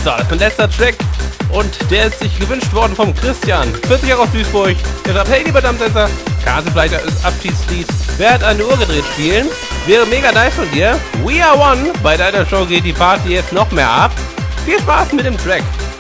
So, das kommt letzter Track. Und der ist sich gewünscht worden vom Christian. 40 Jahre aus Duisburg. Der sagt, hey lieber Dampfsensor, kannst du vielleicht das Abschiedslied Wer hat eine Uhr gedreht spielen? Wäre mega nice von dir. We are one. Bei deiner Show geht die Party jetzt noch mehr ab. Viel Spaß mit dem Track.